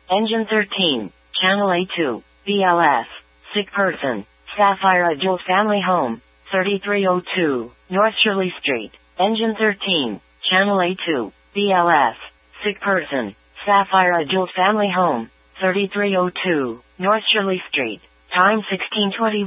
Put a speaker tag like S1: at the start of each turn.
S1: Engine 13, Channel A2, BLS, sick person, Sapphire Adult Family Home, 3302, North Shirley Street. Engine 13, Channel A2, BLS, sick person, Sapphire Adult Family Home, 3302, North Shirley Street. Time 16:21.